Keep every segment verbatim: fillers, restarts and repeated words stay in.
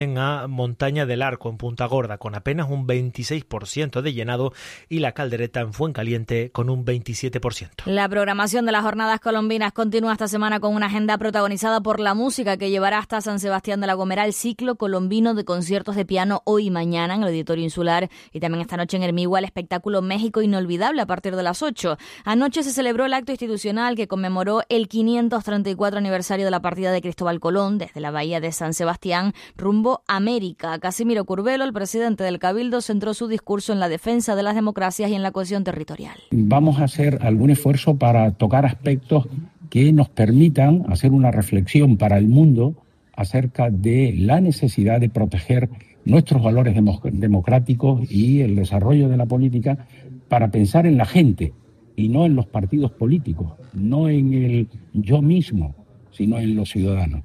a Montaña del Arco, en Punta Gorda, con apenas un veintiséis por ciento de llenado, y La Caldereta, en Fuencaliente, con un veintisiete por ciento. La programación de las jornadas colombinas continúa esta semana con una agenda protagonizada por la música que llevará hasta San Sebastián de la Gomera el ciclo colombino de conciertos de piano hoy y mañana en el Auditorio Insular, y también esta noche en Hermigua el espectáculo México Inolvidable a partir de las ocho. Anoche se celebró el acto institucional que conmemoró el quinientos treinta y cuatro aniversario de la partida de Cristóbal Colón desde la bahía de San Sebastián rumbo América. Casimiro Curvelo, el presidente del Cabildo, centró su discurso en la defensa de las democracias y en la cohesión territorial. Vamos a hacer algún esfuerzo para tocar aspectos que nos permitan hacer una reflexión para el mundo acerca de la necesidad de proteger nuestros valores democráticos y el desarrollo de la política para pensar en la gente y no en los partidos políticos, no en el yo mismo, sino en los ciudadanos.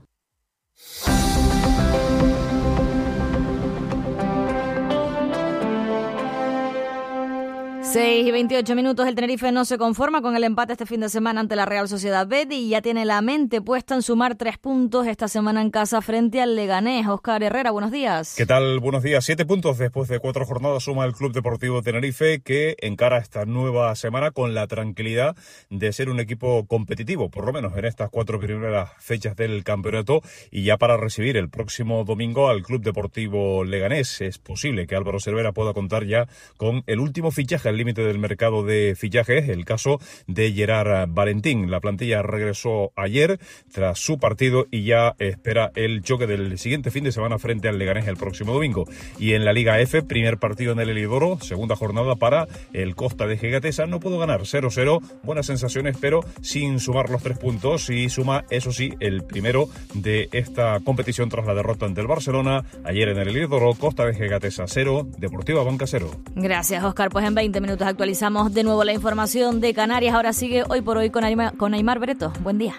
seis y veintiocho minutos, el Tenerife no se conforma con el empate este fin de semana ante la Real Sociedad Betis y ya tiene la mente puesta en sumar tres puntos esta semana en casa frente al Leganés. Óscar Herrera, buenos días. ¿Qué tal? Buenos días. Siete puntos después de cuatro jornadas suma el Club Deportivo Tenerife, que encara esta nueva semana con la tranquilidad de ser un equipo competitivo, por lo menos en estas cuatro primeras fechas del campeonato, y ya para recibir el próximo domingo al Club Deportivo Leganés. Es posible que Álvaro Cervera pueda contar ya con el último fichaje al límite del mercado de fichajes, el caso de Gerard Valentín. La plantilla regresó ayer tras su partido y ya espera el choque del siguiente fin de semana frente al Leganés el próximo domingo. Y en la Liga F, primer partido en el Heliodoro, segunda jornada para el Costa de Gegatesa. No pudo ganar, cero cero, buenas sensaciones, pero sin sumar los tres puntos, y suma, eso sí, el primero de esta competición tras la derrota ante el Barcelona ayer en el Heliodoro. Costa de Gegatesa cero, Deportiva Banca cero. Gracias, Óscar. Pues en veinte minutos actualizamos de nuevo la información de Canarias. Ahora sigue Hoy por Hoy con Aymar, con Aymar Breto. Buen día.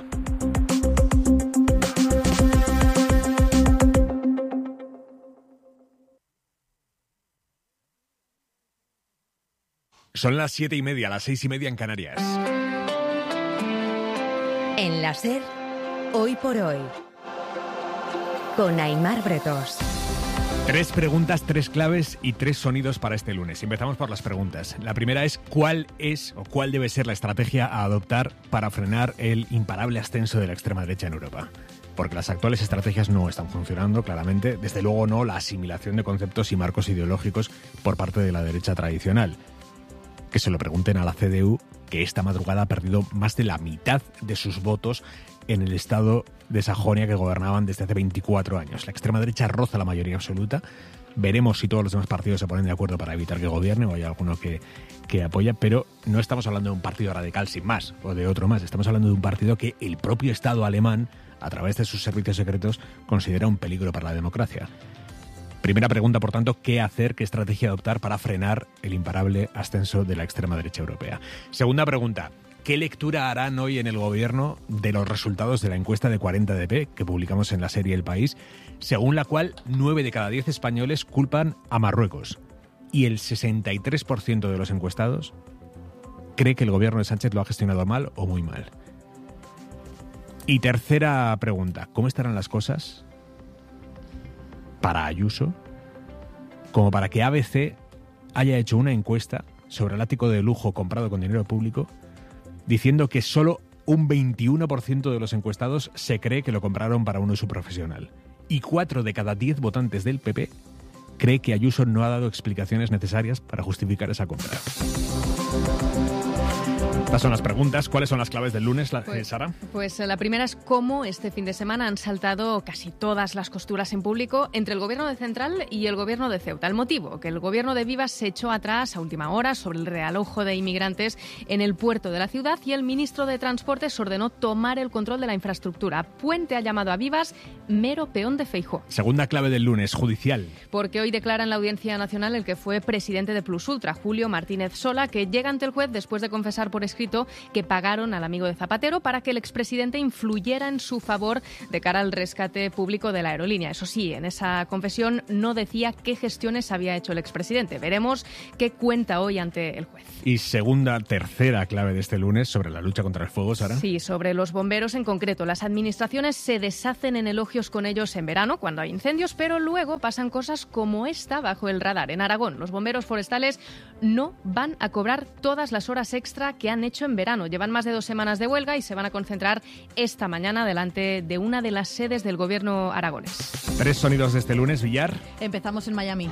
Son las siete y media, las seis y media en Canarias. En la SER, Hoy por Hoy, con Aymar Bretos. Tres preguntas, tres claves y tres sonidos para este lunes. Empezamos por las preguntas. La primera es: ¿cuál es o cuál debe ser la estrategia a adoptar para frenar el imparable ascenso de la extrema derecha en Europa? Porque las actuales estrategias no están funcionando, claramente. Desde luego no la asimilación de conceptos y marcos ideológicos por parte de la derecha tradicional. Que se lo pregunten a la C D U, que esta madrugada ha perdido más de la mitad de sus votos en el estado de Sajonia que gobernaban desde hace veinticuatro años. La extrema derecha roza la mayoría absoluta. Veremos si todos los demás partidos se ponen de acuerdo para evitar que gobierne, o hay alguno que, que apoya, pero no estamos hablando de un partido radical sin más, o de otro más. Estamos hablando de un partido que el propio Estado alemán, a través de sus servicios secretos, considera un peligro para la democracia. Primera pregunta, por tanto: ¿qué hacer, qué estrategia adoptar para frenar el imparable ascenso de la extrema derecha europea? Segunda pregunta: ¿qué lectura harán hoy en el gobierno de los resultados de la encuesta de cuarenta D P que publicamos en la serie El País, según la cual nueve de cada diez españoles culpan a Marruecos y el sesenta y tres por ciento de los encuestados cree que el gobierno de Sánchez lo ha gestionado mal o muy mal? Y tercera pregunta: ¿cómo estarán las cosas para Ayuso como para que A B C haya hecho una encuesta sobre el ático de lujo comprado con dinero público, diciendo que solo un veintiuno por ciento de los encuestados se cree que lo compraron para un uso profesional, y cuatro de cada diez votantes del P P cree que Ayuso no ha dado explicaciones necesarias para justificar esa compra? Estas son las preguntas. ¿Cuáles son las claves del lunes, pues, Sara? Pues la primera es cómo este fin de semana han saltado casi todas las costuras en público entre el gobierno de Central y el gobierno de Ceuta. El motivo: que el gobierno de Vivas se echó atrás a última hora sobre el realojo de inmigrantes en el puerto de la ciudad, y el ministro de Transportes ordenó tomar el control de la infraestructura. Puente ha llamado a Vivas mero peón de Feijóo. Segunda clave del lunes, judicial. Porque hoy declara en la Audiencia Nacional el que fue presidente de Plus Ultra, Julio Martínez Sola, que llega ante el juez después de confesar por escrito escrito que pagaron al amigo de Zapatero para que el expresidente influyera en su favor de cara al rescate público de la aerolínea. Eso sí, en esa confesión no decía qué gestiones había hecho el expresidente. Veremos qué cuenta hoy ante el juez. Y segunda, tercera clave de este lunes sobre la lucha contra el fuego, Sara. Sí, sobre los bomberos en concreto. Las administraciones se deshacen en elogios con ellos en verano, cuando hay incendios, pero luego pasan cosas como esta bajo el radar. En Aragón, los bomberos forestales no van a cobrar todas las horas extra que han hecho en verano. Llevan más de dos semanas de huelga y se van a concentrar esta mañana delante de una de las sedes del gobierno aragonés. Tres sonidos de este lunes, Villar. Empezamos en Miami.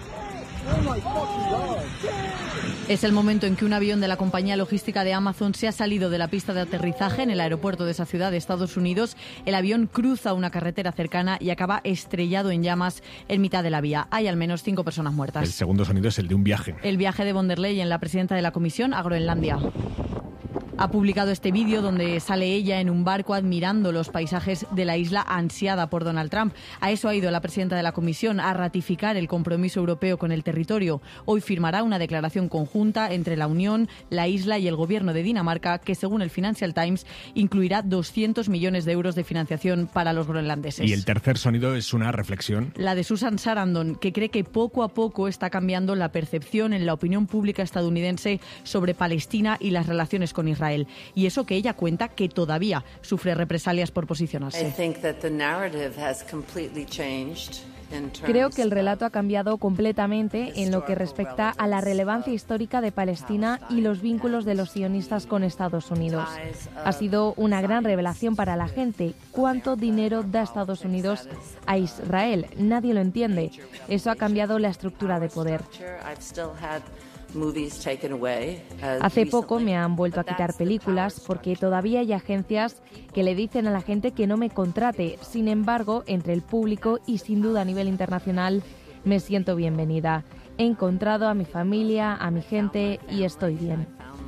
Es el momento en que un avión de la compañía logística de Amazon se ha salido de la pista de aterrizaje en el aeropuerto de esa ciudad de Estados Unidos. El avión cruza una carretera cercana y acaba estrellado en llamas en mitad de la vía. Hay al menos cinco personas muertas. El segundo sonido es el de un viaje. El viaje de von der Leyen, la presidenta de la Comisión, a Groenlandia. Ha publicado este vídeo donde sale ella en un barco admirando los paisajes de la isla ansiada por Donald Trump. A eso ha ido la presidenta de la Comisión, a ratificar el compromiso europeo con el territorio. Hoy firmará una declaración conjunta entre la Unión, la isla y el gobierno de Dinamarca que, según el Financial Times, incluirá doscientos millones de euros de financiación para los groenlandeses. Y el tercer sonido es una reflexión. La de Susan Sarandon, que cree que poco a poco está cambiando la percepción en la opinión pública estadounidense sobre Palestina y las relaciones con Israel. Y eso que ella cuenta que todavía sufre represalias por posicionarse. Creo que el relato ha cambiado completamente en lo que respecta a la relevancia histórica de Palestina y los vínculos de los sionistas con Estados Unidos. Ha sido una gran revelación para la gente. ¿Cuánto dinero da Estados Unidos a Israel? Nadie lo entiende. Eso ha cambiado la estructura de poder. Hace poco me han vuelto a quitar películas porque todavía hay agencias que le dicen a la gente que no me contrate. Sin embargo, entre el público y sin duda a nivel internacional, me siento bienvenida. He encontrado a mi familia, a mi gente y estoy bien.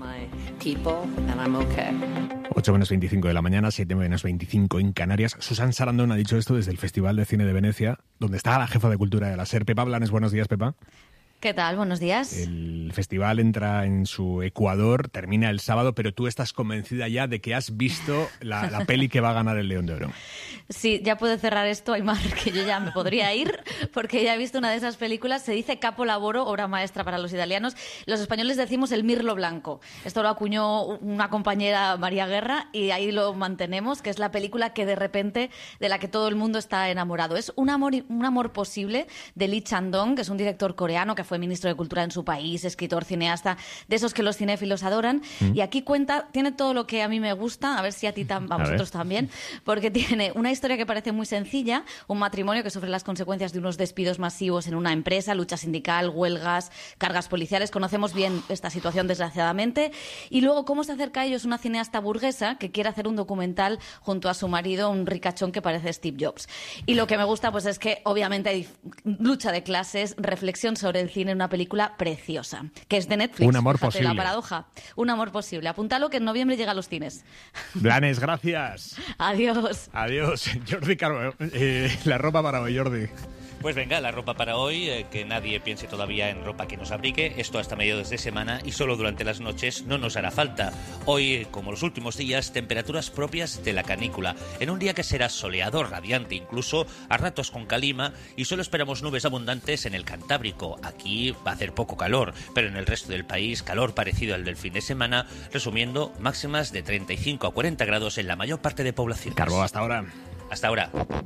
ocho menos veinticinco de la mañana, siete menos veinticinco en Canarias. Susan Sarandon ha dicho esto desde el Festival de Cine de Venecia, donde está la jefa de cultura de la SER, Pepa Blanes. Buenos días, Pepa. ¿Qué tal? Buenos días. El festival entra en su Ecuador, termina el sábado, pero tú estás convencida ya de que has visto la, la peli que va a ganar el León de Oro. Sí, ya puedo cerrar esto, Aymar, que yo ya me podría ir, porque ya he visto una de esas películas. Se dice Capolavoro, obra maestra para los italianos. Los españoles decimos el mirlo blanco. Esto lo acuñó una compañera, María Guerra, y ahí lo mantenemos, que es la película que de repente, de la que todo el mundo está enamorado. Es un amor, un amor posible de Lee Chang-dong, que es un director coreano que fue ministro de Cultura en su país, escritor, cineasta, de esos que los cinéfilos adoran. Mm. Y aquí cuenta, tiene todo lo que a mí me gusta, a ver si a ti tam, a vosotros también, porque tiene una historia que parece muy sencilla, un matrimonio que sufre las consecuencias de unos despidos masivos en una empresa, lucha sindical, huelgas, cargas policiales. Conocemos bien esta situación, desgraciadamente. Y luego, cómo se acerca a ellos una cineasta burguesa que quiere hacer un documental junto a su marido, un ricachón que parece Steve Jobs. Y lo que me gusta, pues, es que obviamente hay lucha de clases, reflexión sobre el cine, una película preciosa, que es de Netflix. Un amor Fíjate, posible. La paradoja. Un amor posible. Apúntalo, que en noviembre llega a los cines. Blanes, gracias. Adiós. Adiós. Jordi Caro, eh, la ropa para hoy, Jordi. Pues venga, la ropa para hoy, eh, que nadie piense todavía en ropa que nos abrigue, esto hasta mediados de semana y solo durante las noches no nos hará falta. Hoy, como los últimos días, temperaturas propias de la canícula, en un día que será soleado, radiante incluso, a ratos con calima, y solo esperamos nubes abundantes en el Cantábrico. Aquí va a hacer poco calor, pero en el resto del país calor parecido al del fin de semana, resumiendo máximas de treinta y cinco a cuarenta grados en la mayor parte de poblaciones. Carbo, hasta ahora. Hasta ahora.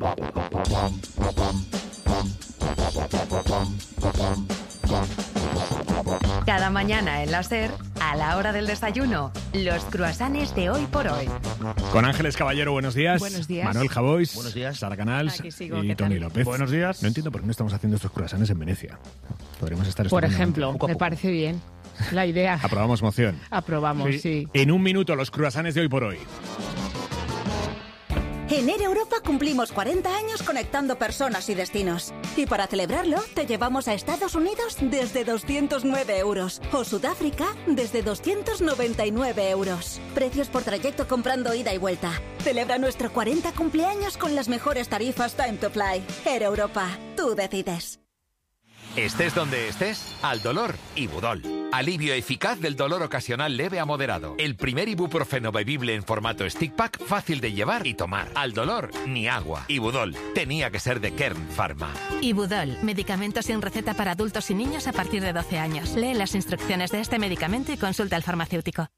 Cada mañana en la SER, a la hora del desayuno, los croissants de hoy por hoy. Con Ángeles Caballero, buenos días. Buenos días. Manuel Javois. Buenos días. Sara Canals. Aquí sigo, y ¿qué Tony tal? López. Buenos días. No entiendo por qué no estamos haciendo estos croissants en Venecia. Podríamos estar Por estupendamente. ejemplo, poco a me poco. parece bien la idea. Aprobamos moción. Aprobamos, sí. En un minuto, los croissants de hoy por hoy. En Air Europa cumplimos cuarenta años conectando personas y destinos. Y para celebrarlo, te llevamos a Estados Unidos desde doscientos nueve euros o Sudáfrica desde doscientos noventa y nueve euros. Precios por trayecto comprando ida y vuelta. Celebra nuestro cuarenta cumpleaños con las mejores tarifas Time to Fly. Air Europa, tú decides. Estés donde estés, al dolor, Ibudol. Alivio eficaz del dolor ocasional leve a moderado. El primer ibuprofeno bebible en formato stick pack, fácil de llevar y tomar. Al dolor, ni agua. Ibudol. Tenía que ser de Kern Pharma. Ibudol. Medicamento sin receta para adultos y niños a partir de doce años. Lee las instrucciones de este medicamento y consulta al farmacéutico.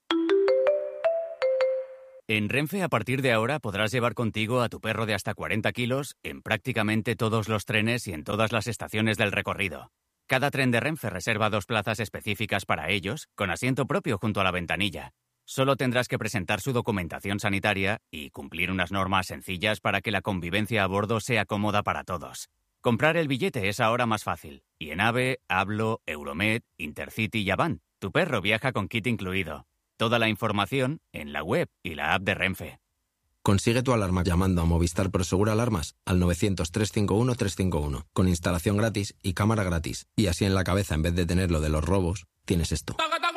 En Renfe, a partir de ahora, podrás llevar contigo a tu perro de hasta cuarenta kilos en prácticamente todos los trenes y en todas las estaciones del recorrido. Cada tren de Renfe reserva dos plazas específicas para ellos, con asiento propio junto a la ventanilla. Solo tendrás que presentar su documentación sanitaria y cumplir unas normas sencillas para que la convivencia a bordo sea cómoda para todos. Comprar el billete es ahora más fácil. Y en AVE, Hablo, Euromed, Intercity y Avant, tu perro viaja con kit incluido. Toda la información en la web y la app de Renfe. Consigue tu alarma llamando a Movistar Prosegur Alarmas al novecientos, trescientos cincuenta y uno, trescientos cincuenta y uno, con instalación gratis y cámara gratis. Y así en la cabeza, en vez de tener lo de los robos, tienes esto.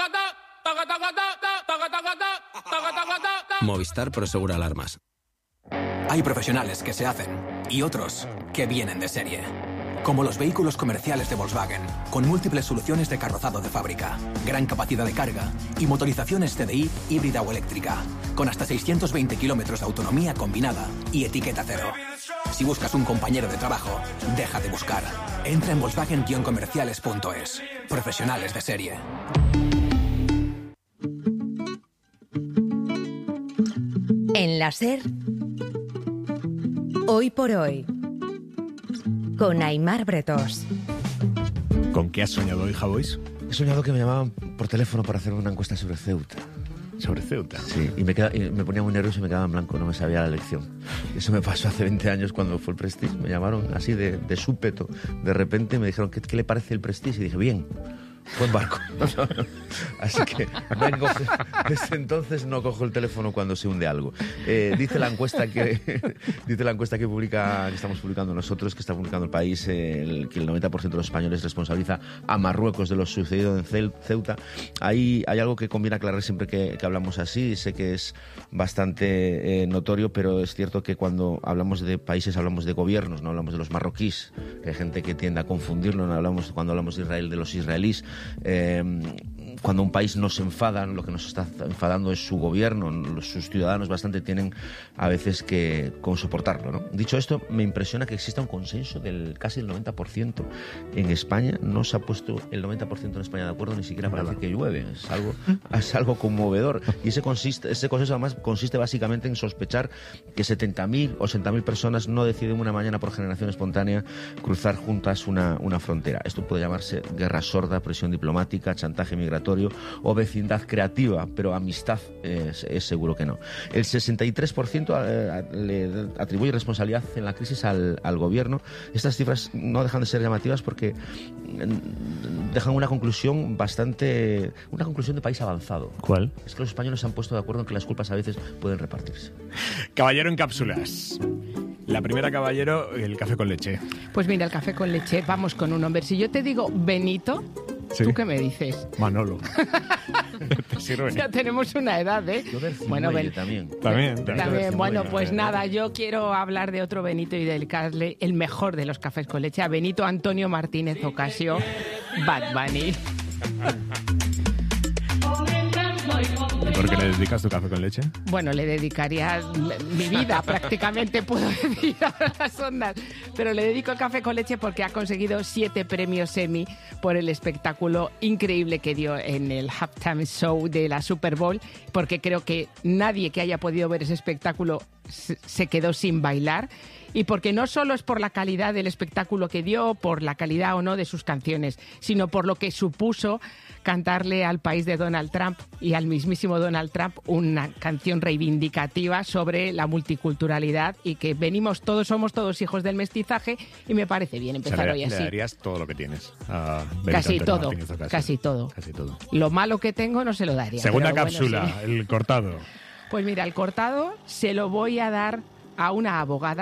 Movistar Prosegur Alarmas. Hay profesionales que se hacen y otros que vienen de serie. Como los vehículos comerciales de Volkswagen, con múltiples soluciones de carrozado de fábrica, gran capacidad de carga y motorizaciones C D I híbrida o eléctrica, con hasta seiscientos veinte kilómetros de autonomía combinada y etiqueta cero. Si buscas un compañero de trabajo, deja de buscar. Entra en volkswagen guion comerciales punto es. Profesionales de serie. En la SER, Hoy por Hoy, con Aimar Bretós. ¿Con qué has soñado hoy, Javois? He soñado que me llamaban por teléfono para hacer una encuesta sobre Ceuta. ¿Sobre Ceuta? Sí, y me, queda, y me ponía muy nervioso y me quedaba en blanco, no me sabía la elección. Eso me pasó hace veinte años cuando fue el Prestige. Me llamaron así de, de súpeto. De repente me dijeron, ¿qué, qué le parece el Prestige? Y dije, bien. Buen barco. Así que vengo, desde entonces no cojo el teléfono cuando se hunde algo. Eh, dice la encuesta que dice la encuesta que publica que estamos publicando nosotros, que está publicando El País, el, que el noventa por ciento de los españoles responsabiliza a Marruecos de lo sucedido en Ceuta. Ahí hay algo que conviene aclarar siempre que, que hablamos así. Sé que es bastante eh, notorio, pero es cierto que cuando hablamos de países hablamos de gobiernos, no hablamos de los marroquíes, que hay gente que tiende a confundirlo. No hablamos, cuando hablamos de Israel, de los israelíes. Eh, cuando un país nos enfada, lo que nos está enfadando es su gobierno, sus ciudadanos bastante tienen a veces que con soportarlo, ¿no? Dicho esto, me impresiona que exista un consenso del casi el noventa por ciento en España. No se ha puesto el noventa por ciento en España de acuerdo ni siquiera para decir que llueve. Es algo, es algo conmovedor. Y ese, consiste, ese consenso además consiste básicamente en sospechar que setenta mil o ochenta mil personas no deciden una mañana por generación espontánea cruzar juntas una, una frontera. Esto puede llamarse guerra sorda, presión diplomática, chantaje migratorio o vecindad creativa, pero amistad es, es seguro que no. El sesenta y tres por ciento le atribuye responsabilidad en la crisis al, al gobierno. Estas cifras no dejan de ser llamativas porque dejan una conclusión bastante... una conclusión de país avanzado. ¿Cuál? Es que los españoles se han puesto de acuerdo en que las culpas a veces pueden repartirse. Caballero en cápsulas. La primera, caballero, el café con leche. Pues mira, el café con leche, vamos con un hombre. Si yo te digo Benito, ¿sí? ¿Tú qué me dices? Manolo. ¿Te sirve? Ya tenemos una edad, ¿eh? Yo del bueno, ben... también. También. También. también. Bueno, pues nada, yo quiero hablar de otro Benito y dedicarle el mejor de los cafés con leche a Benito Antonio Martínez Ocasio, Bad Bunny. ¿Y por qué le dedicas tu café con leche? Bueno, le dedicaría mi vida, prácticamente puedo decir a las ondas. Pero le dedico el café con leche porque ha conseguido siete premios Emmy por el espectáculo increíble que dio en el halftime show de la Super Bowl. Porque creo que nadie que haya podido ver ese espectáculo se quedó sin bailar. Y porque no solo es por la calidad del espectáculo que dio, por la calidad o no de sus canciones, sino por lo que supuso cantarle al país de Donald Trump y al mismísimo Donald Trump una canción reivindicativa sobre la multiculturalidad y que venimos todos, somos todos hijos del mestizaje y me parece bien empezar o sea, le, hoy así. Le darías todo lo que tienes a casi todo, casi todo. Casi todo. Lo malo que tengo no se lo daría. Segunda pero cápsula, bueno, sí. El cortado. Pues mira, el cortado se lo voy a dar a una abogada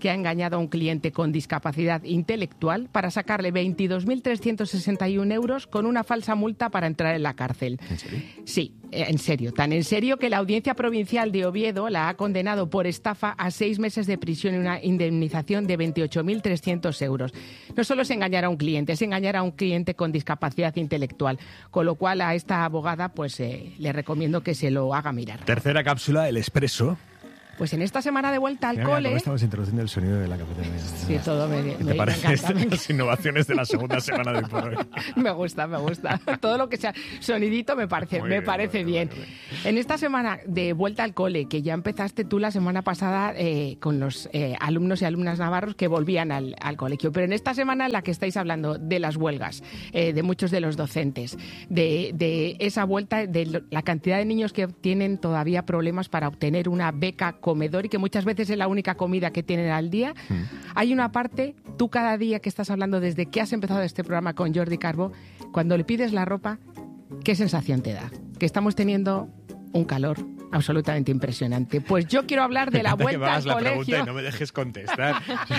que ha engañado a un cliente con discapacidad intelectual para sacarle veintidós mil trescientos sesenta y uno euros con una falsa multa para entrar en la cárcel. ¿En serio? Sí, en serio. Tan en serio que la Audiencia Provincial de Oviedo la ha condenado por estafa a seis meses de prisión y una indemnización de veintiocho mil trescientos euros. No solo es engañar a un cliente, es engañar a un cliente con discapacidad intelectual. Con lo cual a esta abogada pues eh, le recomiendo que se lo haga mirar. Tercera cápsula, el expreso. Pues en esta semana de vuelta al Mira, mira, cole... cómo estamos introduciendo el sonido de la cafetería. Sí, todo me, ¿Qué me, te parece me encanta, me las innovaciones de la segunda semana de por hoy? Me gusta, me gusta. Todo lo que sea sonidito me parece, Muy me bien, parece muy bien. bien, muy bien. En esta semana de vuelta al cole, que ya empezaste tú la semana pasada eh, con los eh, alumnos y alumnas navarros que volvían al, al colegio, pero en esta semana en la que estáis hablando de las huelgas, eh, de muchos de los docentes, de, de esa vuelta, de lo, la cantidad de niños que tienen todavía problemas para obtener una beca comedor y que muchas veces es la única comida que tienen al día. Mm. Hay una parte, tú cada día que estás hablando desde que has empezado este programa con Jordi Carbó, cuando le pides la ropa, ¿qué sensación te da? Que estamos teniendo un calor absolutamente impresionante. Pues yo quiero hablar de la vuelta al la colegio. Pregunta y no me dejes contestar.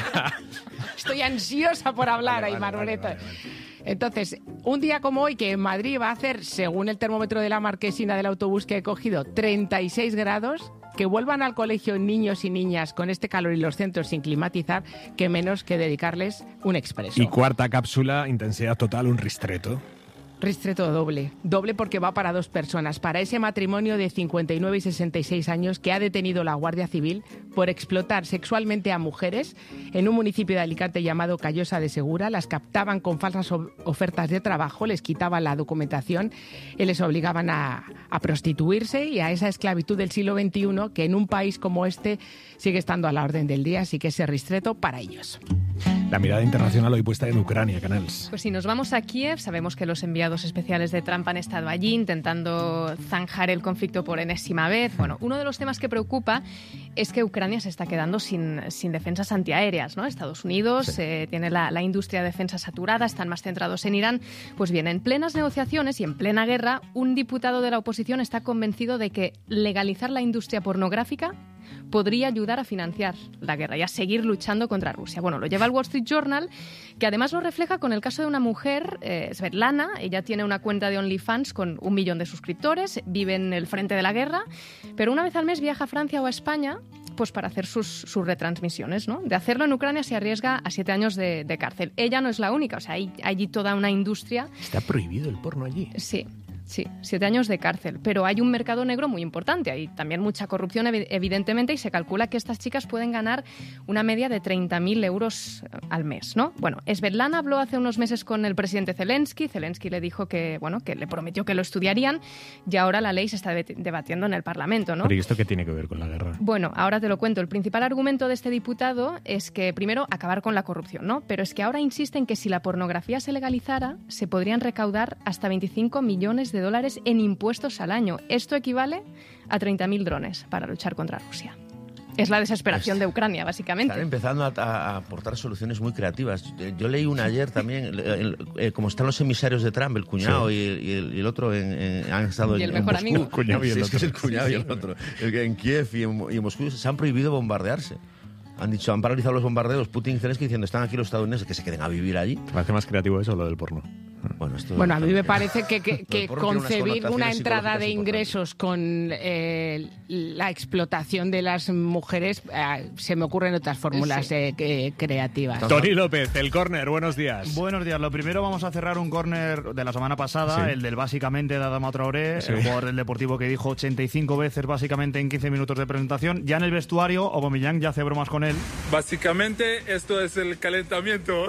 Estoy ansiosa por hablar, vale, Aimar vale, Moreto. vale, vale, vale. Entonces, un día como hoy, que en Madrid va a hacer, según el termómetro de la marquesina del autobús que he cogido, treinta y seis grados, que vuelvan al colegio niños y niñas con este calor y los centros sin climatizar, que menos que dedicarles un expreso. Y cuarta cápsula, intensidad total, un ristreto. Ristreto doble, doble porque va para dos personas, para ese matrimonio de cincuenta y nueve y sesenta y seis años que ha detenido la Guardia Civil por explotar sexualmente a mujeres en un municipio de Alicante llamado Callosa de Segura. Las captaban con falsas ofertas de trabajo, les quitaban la documentación y les obligaban a, a prostituirse y a esa esclavitud del siglo veintiuno que en un país como este sigue estando a la orden del día, así que ese ristreto para ellos. La mirada internacional hoy puesta en Ucrania, Canals. Pues si nos vamos a Kiev, sabemos que los enviados especiales de Trump han estado allí intentando zanjar el conflicto por enésima vez. Bueno, uno de los temas que preocupa es que Ucrania se está quedando sin, sin defensas antiaéreas, ¿no? Estados Unidos sí. eh, tiene la, la industria de defensa saturada, están más centrados en Irán. Pues bien, en plenas negociaciones y en plena guerra, un diputado de la oposición está convencido de que legalizar la industria pornográfica podría ayudar a financiar la guerra y a seguir luchando contra Rusia. Bueno, lo lleva el Wall Street Journal, que además lo refleja con el caso de una mujer, eh, Svetlana. Ella tiene una cuenta de OnlyFans con un millón de suscriptores, vive en el frente de la guerra, pero una vez al mes viaja a Francia o a España pues para hacer sus, sus retransmisiones, ¿no? De hacerlo en Ucrania se arriesga a siete años de, de cárcel. Ella no es la única, o sea, hay allí toda una industria. Está prohibido el porno allí. Sí. Sí, siete años de cárcel. Pero hay un mercado negro muy importante. Hay también mucha corrupción, evidentemente, y se calcula que estas chicas pueden ganar una media de treinta mil euros al mes, ¿no? Bueno, Svetlana habló hace unos meses con el presidente Zelensky. Zelensky le dijo que, bueno, que le prometió que lo estudiarían y ahora la ley se está debatiendo en el Parlamento, ¿no? ¿Pero y esto qué tiene que ver con la guerra? Bueno, ahora te lo cuento. El principal argumento de este diputado es que, primero, acabar con la corrupción, ¿no? Pero es que ahora insisten que si la pornografía se legalizara, se podrían recaudar hasta veinticinco millones de dólares en impuestos al año. Esto equivale a treinta mil drones para luchar contra Rusia. Es la desesperación de Ucrania, básicamente. Están empezando a, a aportar soluciones muy creativas. Yo leí una ayer también, el, el, el, como están los emisarios de Trump, el cuñado sí. y, el, y, el, y el otro en, en, han estado y el en, mejor en Moscú. amigo. El cuñado y el sí, otro. Es que es el cuñado sí, y sí. el otro. El, en Kiev y en, y en Moscú se han prohibido bombardearse. Han dicho, han paralizado los bombardeos Putin y Zelensky diciendo, están aquí los estadounidenses, que se queden a vivir allí. ¿Te parece más creativo eso o lo del porno? Bueno, esto bueno, a mí me parece que, que, que concebir una una entrada de ingresos con eh, la explotación de las mujeres eh, se me ocurren otras fórmulas sí. eh, que, creativas. Tony López, el córner, buenos días. Buenos días. Lo primero vamos a cerrar un córner de la semana pasada, sí. el del básicamente de Adama Traoré, sí. el jugador del Deportivo que dijo ochenta y cinco veces básicamente en quince minutos de presentación. Ya en el vestuario, Aubameyang ya hace bromas con él. Básicamente esto es el calentamiento.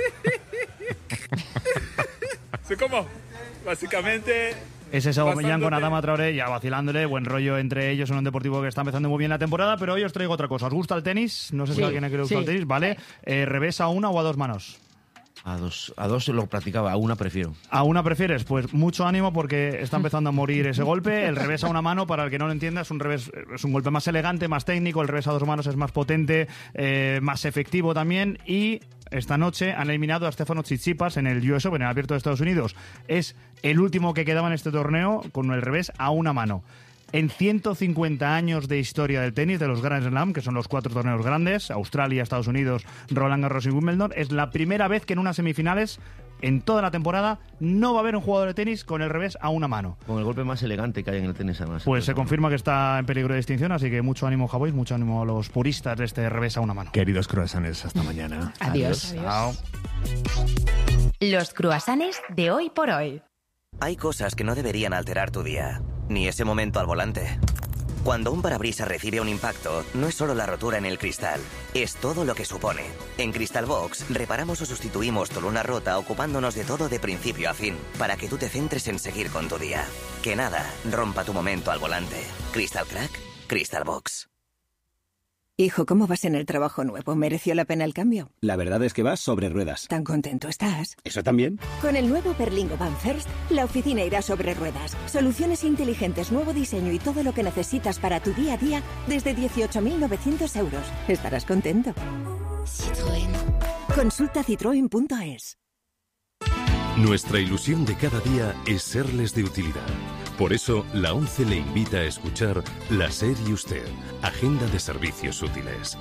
¿Cómo? Básicamente... Ese es Aubameyang con Adama Traoré, ya vacilándole, buen rollo entre ellos en un Deportivo que está empezando muy bien la temporada, pero hoy os traigo otra cosa. ¿Os gusta el tenis? No sé si sí, a alguien le gusta sí. el tenis, ¿vale? Eh, ¿Revés a una o a dos manos? A dos, a dos lo practicaba, a una prefiero. ¿A una prefieres? Pues mucho ánimo porque está empezando a morir ese golpe. El revés a una mano, para el que no lo entienda, es un revés, es un golpe más elegante, más técnico. El revés a dos manos es más potente, eh, más efectivo también. Y esta noche han eliminado a Stefano Tsitsipas en el U S Open, en el Abierto de Estados Unidos. Es el último que quedaba en este torneo con el revés a una mano. En ciento cincuenta años de historia del tenis, de los Grand Slam, que son los cuatro torneos grandes, Australia, Estados Unidos, Roland Garros y Wimbledon, es la primera vez que en unas semifinales, en toda la temporada, no va a haber un jugador de tenis con el revés a una mano. Con el golpe más elegante que hay en el tenis, además. Pues se confirma que está en peligro de extinción, así que mucho ánimo, Javois, mucho ánimo a los puristas de este revés a una mano. Queridos croissants, hasta mañana. Adiós. Adiós. Los croissants de hoy por hoy. Hay cosas que no deberían alterar tu día, ni ese momento al volante. Cuando un parabrisas recibe un impacto, no es solo la rotura en el cristal, es todo lo que supone. En Crystal Box, reparamos o sustituimos tu luna rota ocupándonos de todo de principio a fin, para que tú te centres en seguir con tu día. Que nada rompa tu momento al volante. Crystal Crack, Crystal Box. Hijo, ¿cómo vas en el trabajo nuevo? ¿Mereció la pena el cambio? La verdad es que vas sobre ruedas. ¿Tan contento estás? ¿Eso también? Con el nuevo Berlingo Van First, la oficina irá sobre ruedas. Soluciones inteligentes, nuevo diseño y todo lo que necesitas para tu día a día desde dieciocho mil novecientos euros. Estarás contento. Citroën. Consulta citroen punto es. Nuestra ilusión de cada día es serles de utilidad. Por eso, la ONCE le invita a escuchar La SER y Usted, Agenda de Servicios Útiles.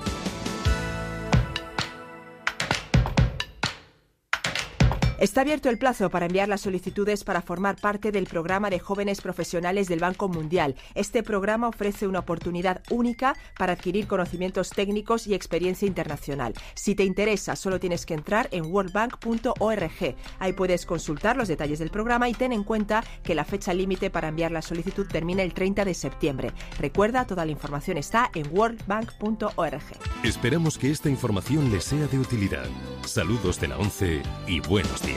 Está abierto el plazo para enviar las solicitudes para formar parte del programa de jóvenes profesionales del Banco Mundial. Este programa ofrece una oportunidad única para adquirir conocimientos técnicos y experiencia internacional. Si te interesa, solo tienes que entrar en world bank punto org. Ahí puedes consultar los detalles del programa y ten en cuenta que la fecha límite para enviar la solicitud termina el treinta de septiembre. Recuerda, toda la información está en world bank punto org. Esperamos que esta información les sea de utilidad. Saludos de la ONCE y buenos días.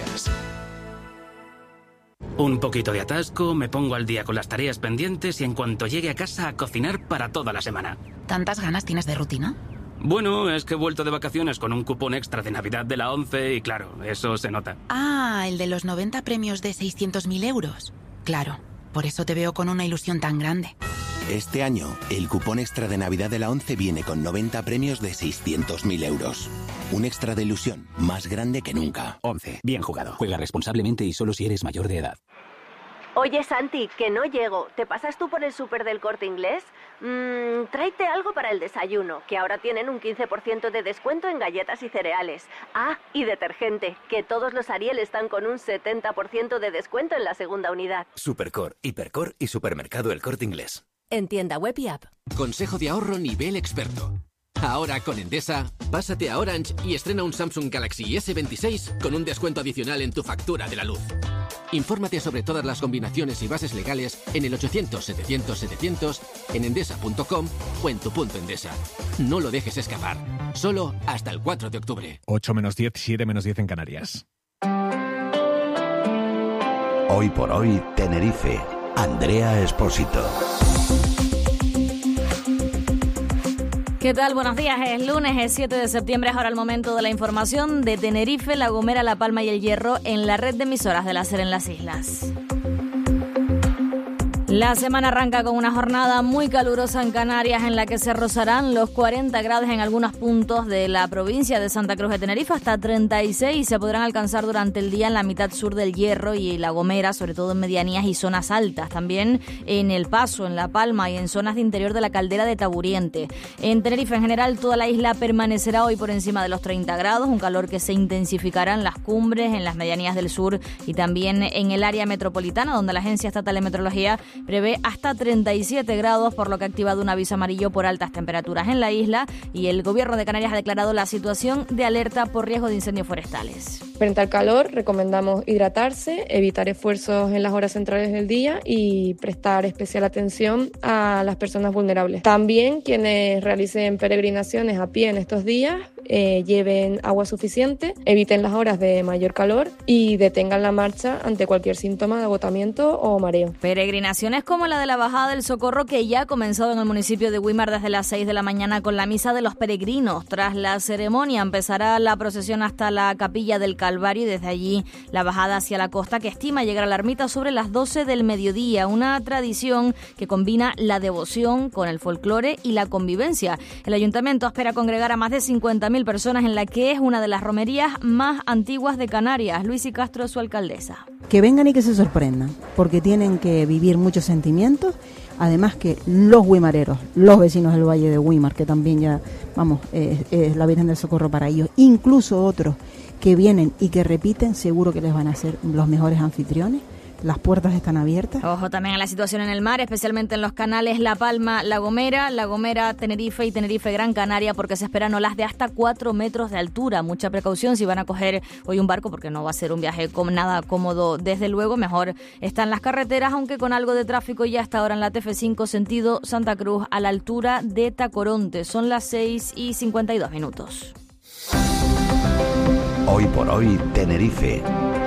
Un poquito de atasco, me pongo al día con las tareas pendientes y en cuanto llegue a casa a cocinar para toda la semana. ¿Tantas ganas tienes de rutina? Bueno, es que he vuelto de vacaciones con un cupón extra de Navidad de la ONCE y claro, eso se nota. Ah, el de los noventa premios de seiscientos mil euros. Claro, por eso te veo con una ilusión tan grande. Este año, el cupón extra de Navidad de la ONCE viene con noventa premios de seiscientos mil euros. Un extra de ilusión más grande que nunca. ONCE. Bien jugado. Juega responsablemente y solo si eres mayor de edad. Oye, Santi, que no llego. ¿Te pasas tú por el súper del Corte Inglés? Mmm, tráete algo para el desayuno, que ahora tienen un quince por ciento de descuento en galletas y cereales. Ah, y detergente, que todos los Ariel están con un setenta por ciento de descuento en la segunda unidad. Supercor, Hipercor y Supermercado El Corte Inglés. En tienda web y app. Consejo de ahorro nivel experto. Ahora con Endesa, pásate a Orange y estrena un Samsung Galaxy ese veintiséis con un descuento adicional en tu factura de la luz. Infórmate sobre todas las combinaciones y bases legales en el ochocientos setecientos setecientos, en endesa punto com o en tu punto Endesa. No lo dejes escapar. Solo hasta el cuatro de octubre. ocho menos diez, siete menos diez en Canarias. Hoy por hoy, Tenerife. Andrea Espósito. ¿Qué tal? Buenos días. Es lunes, es siete de septiembre, es ahora el momento de la información de Tenerife, La Gomera, La Palma y El Hierro en la red de emisoras de la SER en las islas. La semana arranca con una jornada muy calurosa en Canarias en la que se rozarán los cuarenta grados en algunos puntos de la provincia de Santa Cruz de Tenerife, hasta treinta y seis se podrán alcanzar durante el día en la mitad sur del Hierro y La Gomera, sobre todo en medianías y zonas altas, también en El Paso, en La Palma y en zonas de interior de la caldera de Taburiente. En Tenerife en general toda la isla permanecerá hoy por encima de los treinta grados, un calor que se intensificará en las cumbres, en las medianías del sur y también en el área metropolitana, donde la Agencia Estatal de Meteorología prevé hasta treinta y siete grados, por lo que ha activado un aviso amarillo por altas temperaturas en la isla y el Gobierno de Canarias ha declarado la situación de alerta por riesgo de incendios forestales. Frente al calor, recomendamos hidratarse, evitar esfuerzos en las horas centrales del día y prestar especial atención a las personas vulnerables. También quienes realicen peregrinaciones a pie en estos días, eh, lleven agua suficiente, eviten las horas de mayor calor y detengan la marcha ante cualquier síntoma de agotamiento o mareo. Peregrinaciones como la de la Bajada del Socorro, que ya ha comenzado en el municipio de Güímar desde las seis de la mañana con la misa de los peregrinos. Tras la ceremonia empezará la procesión hasta la Capilla del Calvario y desde allí la bajada hacia la costa, que estima llegar a la ermita sobre las doce del mediodía. Una tradición que combina la devoción con el folclore y la convivencia. El ayuntamiento espera congregar a más de cincuenta mil mil personas en la que es una de las romerías más antiguas de Canarias. Luis y Castro, su alcaldesa. Que vengan y que se sorprendan, porque tienen que vivir muchos sentimientos. Además que los guimareros, los vecinos del Valle de Guimar, que también ya, vamos, es eh, eh, la Virgen del Socorro para ellos, incluso otros que vienen y que repiten, seguro que les van a ser los mejores anfitriones. Las puertas están abiertas. Ojo también a la situación en el mar, especialmente en los canales La Palma, La Gomera, La Gomera, Tenerife y Tenerife Gran Canaria, porque se esperan olas de hasta cuatro metros de altura. Mucha precaución si van a coger hoy un barco, porque no va a ser un viaje con nada cómodo. Desde luego, mejor están las carreteras, aunque con algo de tráfico ya hasta ahora en la T F cinco, sentido Santa Cruz, a la altura de Tacoronte. Son las seis y cincuenta y dos minutos. Hoy por hoy, Tenerife.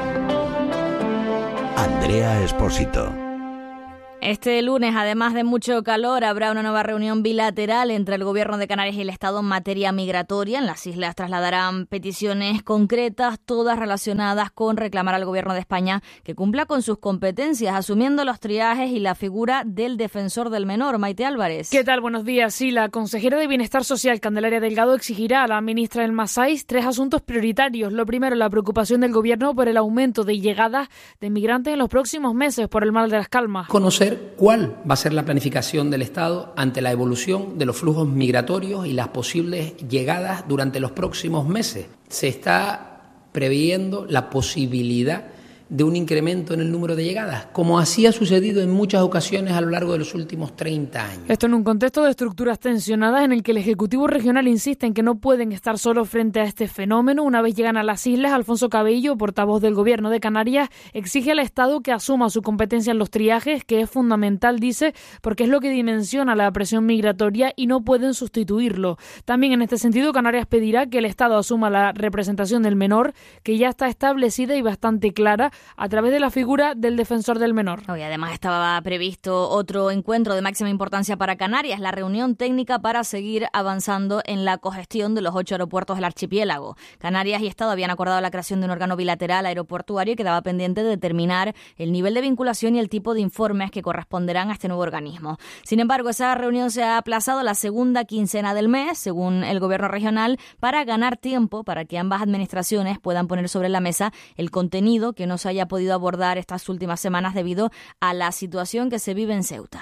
Andrea Espósito. Este lunes, además de mucho calor, habrá una nueva reunión bilateral entre el Gobierno de Canarias y el Estado en materia migratoria. En las islas trasladarán peticiones concretas, todas relacionadas con reclamar al Gobierno de España que cumpla con sus competencias, asumiendo los triajes y la figura del defensor del menor. Maite Álvarez. ¿Qué tal? Buenos días. Sí, la consejera de Bienestar Social, Candelaria Delgado, exigirá a la ministra del Masais tres asuntos prioritarios. Lo primero, la preocupación del Gobierno por el aumento de llegadas de migrantes en los próximos meses por el Mar de las Calmas. Conocer cuál va a ser la planificación del Estado ante la evolución de los flujos migratorios y las posibles llegadas durante los próximos meses. Se está previendo la posibilidad de un incremento en el número de llegadas, como así ha sucedido en muchas ocasiones a lo largo de los últimos treinta años. Esto en un contexto de estructuras tensionadas en el que el Ejecutivo Regional insiste en que no pueden estar solos frente a este fenómeno. Una vez llegan a las islas, Alfonso Cabello, portavoz del Gobierno de Canarias, exige al Estado que asuma su competencia en los triajes, que es fundamental, dice, porque es lo que dimensiona la presión migratoria y no pueden sustituirlo. También en este sentido, Canarias pedirá que el Estado asuma la representación del menor, que ya está establecida y bastante clara, a través de la figura del defensor del menor. Hoy además estaba previsto otro encuentro de máxima importancia para Canarias, la reunión técnica para seguir avanzando en la cogestión de los ocho aeropuertos del archipiélago. Canarias y Estado habían acordado la creación de un órgano bilateral aeroportuario y quedaba pendiente de determinar el nivel de vinculación y el tipo de informes que corresponderán a este nuevo organismo. Sin embargo, esa reunión se ha aplazado a la segunda quincena del mes, según el Gobierno regional, para ganar tiempo para que ambas administraciones puedan poner sobre la mesa el contenido que no se haya podido abordar estas últimas semanas debido a la situación que se vive en Ceuta.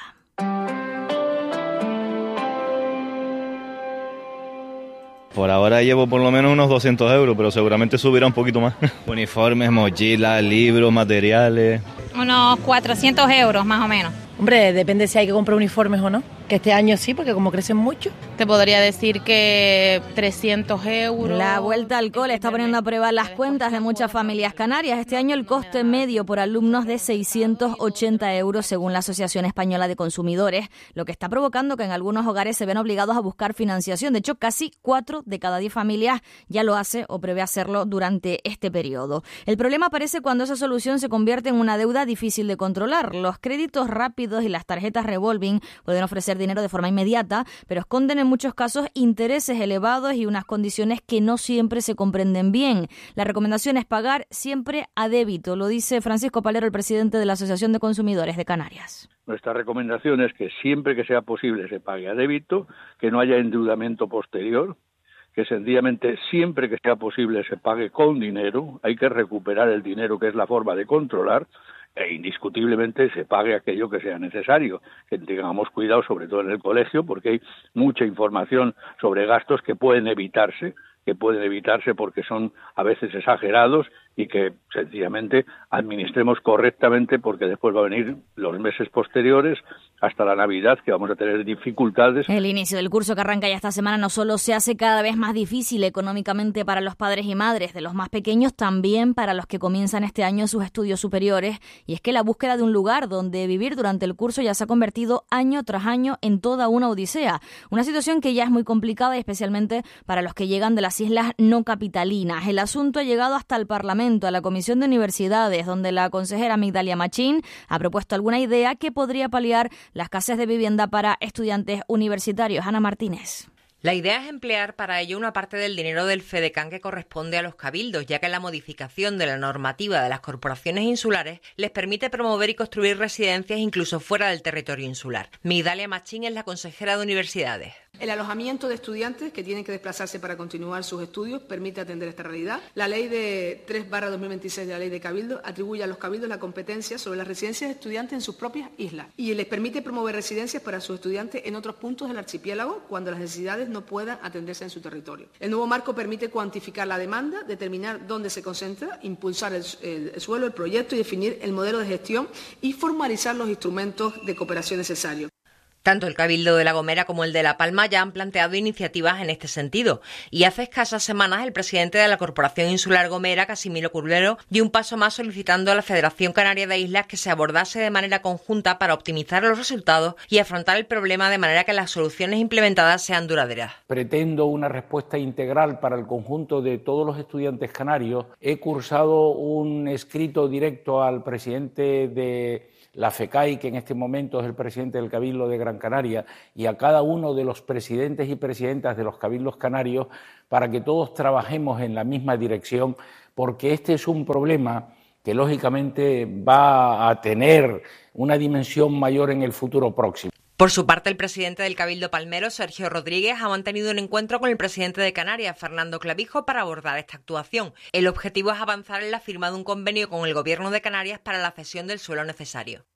Por ahora llevo por lo menos unos doscientos euros, pero seguramente subirá un poquito más. Uniformes, mochilas, libros, materiales. Unos cuatrocientos euros más o menos. Hombre, depende si hay que comprar uniformes o no. Que este año sí, porque como crecen mucho. Te podría decir que trescientos euros. La vuelta al cole está poniendo a prueba las cuentas de muchas familias canarias. Este año el coste medio por alumno es de seiscientos ochenta euros según la Asociación Española de Consumidores, lo que está provocando que en algunos hogares se ven obligados a buscar financiación. De hecho, casi cuatro de cada diez familias ya lo hace o prevé hacerlo durante este periodo. El problema aparece cuando esa solución se convierte en una deuda difícil de controlar. Los créditos rápidos y las tarjetas revolving pueden ofrecer dinero de forma inmediata, pero esconden en muchos casos intereses elevados y unas condiciones que no siempre se comprenden bien. La recomendación es pagar siempre a débito, lo dice Francisco Palero, el presidente de la Asociación de Consumidores de Canarias. Nuestra recomendación es que siempre que sea posible se pague a débito, que no haya endeudamiento posterior, que sencillamente siempre que sea posible se pague con dinero. Hay que recuperar el dinero, que es la forma de controlar, e indiscutiblemente se pague aquello que sea necesario, que tengamos cuidado sobre todo en el colegio, porque hay mucha información sobre gastos que pueden evitarse, que pueden evitarse porque son a veces exagerados y que sencillamente administremos correctamente, porque después va a venir los meses posteriores hasta la Navidad, que vamos a tener dificultades. El inicio del curso que arranca ya esta semana no solo se hace cada vez más difícil económicamente para los padres y madres de los más pequeños, también para los que comienzan este año sus estudios superiores, y es que la búsqueda de un lugar donde vivir durante el curso ya se ha convertido año tras año en toda una odisea, una situación que ya es muy complicada, y especialmente para los que llegan de las islas no capitalinas. El asunto ha llegado hasta el Parlamento, a la Comisión de Universidades, donde la consejera Migdalia Machín ha propuesto alguna idea que podría paliar la escasez de vivienda para estudiantes universitarios. Ana Martínez. La idea es emplear para ello una parte del dinero del FEDECAN que corresponde a los cabildos, ya que la modificación de la normativa de las corporaciones insulares les permite promover y construir residencias incluso fuera del territorio insular. Migdalia Machín es la consejera de Universidades. El alojamiento de estudiantes que tienen que desplazarse para continuar sus estudios permite atender esta realidad. La ley de tres barra dos mil veintiséis de la ley de cabildo atribuye a los cabildos la competencia sobre las residencias de estudiantes en sus propias islas y les permite promover residencias para sus estudiantes en otros puntos del archipiélago cuando las necesidades no puedan atenderse en su territorio. El nuevo marco permite cuantificar la demanda, determinar dónde se concentra, impulsar el, el, el suelo, el proyecto y definir el modelo de gestión y formalizar los instrumentos de cooperación necesarios. Tanto el Cabildo de La Gomera como el de La Palma ya han planteado iniciativas en este sentido. Y hace escasas semanas el presidente de la Corporación Insular Gomera, Casimiro Curvelo, dio un paso más solicitando a la Federación Canaria de Islas que se abordase de manera conjunta para optimizar los resultados y afrontar el problema de manera que las soluciones implementadas sean duraderas. Pretendo una respuesta integral para el conjunto de todos los estudiantes canarios. He cursado un escrito directo al presidente de la FECAI, que en este momento es el presidente del Cabildo de Gran Canaria, y a cada uno de los presidentes y presidentas de los cabildos canarios para que todos trabajemos en la misma dirección, porque este es un problema que lógicamente va a tener una dimensión mayor en el futuro próximo. Por su parte, el presidente del Cabildo Palmero, Sergio Rodríguez, ha mantenido un encuentro con el presidente de Canarias, Fernando Clavijo, para abordar esta actuación. El objetivo es avanzar en la firma de un convenio con el Gobierno de Canarias para la cesión del suelo necesario.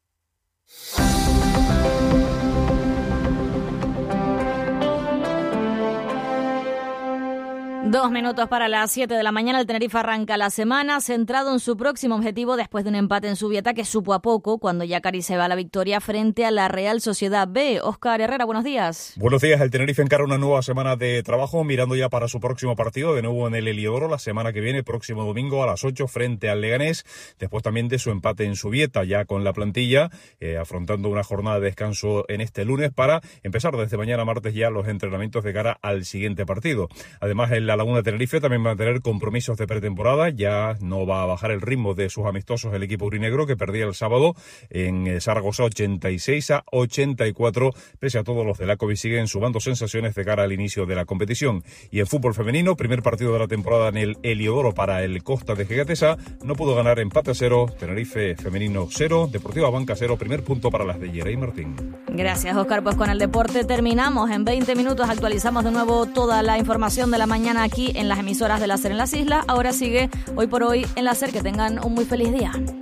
Dos minutos para las siete de la mañana. El Tenerife arranca la semana centrado en su próximo objetivo después de un empate en Zubieta que supo a poco cuando Yacari se va a la victoria frente a la Real Sociedad B. Óscar Herrera, buenos días. Buenos días. El Tenerife encara una nueva semana de trabajo mirando ya para su próximo partido, de nuevo en el Heliodoro la semana que viene, próximo domingo a las ocho frente al Leganés, después también de su empate en Zubieta, ya con la plantilla eh, afrontando una jornada de descanso en este lunes para empezar desde mañana martes ya los entrenamientos de cara al siguiente partido. Además, el La Laguna de Tenerife también va a tener compromisos de pretemporada, ya no va a bajar el ritmo de sus amistosos el equipo aurinegro que perdía el sábado en Zaragoza ochenta y seis a ochenta y cuatro, pese a todos los de la COVID siguen sumando sensaciones de cara al inicio de la competición. Y en fútbol femenino, primer partido de la temporada en el Heliodoro para el Costa de Gigatesa, no pudo ganar, empate a cero, Tenerife femenino cero, Deportiva Banca cero, primer punto para las de Yeray Martín. Gracias, Óscar. Pues con el deporte terminamos. En veinte minutos actualizamos de nuevo toda la información de la mañana aquí en las emisoras de la SER en las islas. Ahora sigue Hoy por Hoy en la SER. Que tengan un muy feliz día.